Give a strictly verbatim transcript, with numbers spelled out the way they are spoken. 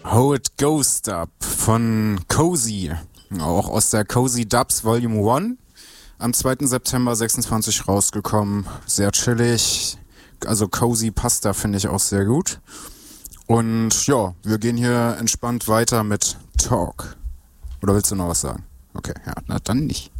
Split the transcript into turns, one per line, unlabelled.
How It Goes Up von Cozy, auch aus der Cozy Dubs Volume eins, am zweiten September sechsundzwanzig rausgekommen, sehr chillig, also Cozy passt da, finde ich auch sehr gut. Und ja, wir gehen hier entspannt weiter mit Talk. Oder willst du noch was sagen? Okay, ja, na dann nicht.